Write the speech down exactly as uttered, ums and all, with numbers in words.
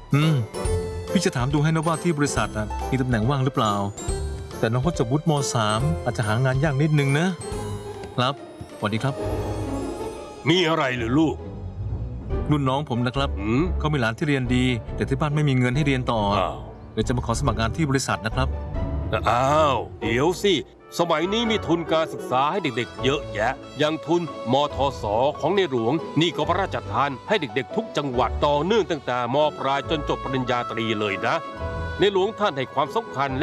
อืมพี่จะถามดูให้นะว่าที่บริษัทมีตำแหน่งว่างหรือเปล่าแต่น้องเขาจบวุฒิม สาม อาจจะหางานยากนิดนึงนะครับสวัสดีครับมีอะไรหรือลูกรุ่นน้องผมนะครับหืมเขามีหลานที่เรียนดี แต่ที่บ้านไม่มีเงินให้เรียนต่ออ้าวเดี๋ยวจะมาขอสมัครงานที่บริษัทนะครับอ้าวเดี๋ยวสิสมัยนี้มีทุนการศึกษาให้เด็กๆเยอะแยะอย่างทุนมทสของในหลวงนี่ก็พระราชทานให้เด็กๆทุกจังหวัดต่อเนื่องตั้งแต่มปลายจนจบปริญญาตรีเลยนะในหลวงท่านให้ความสำคัญ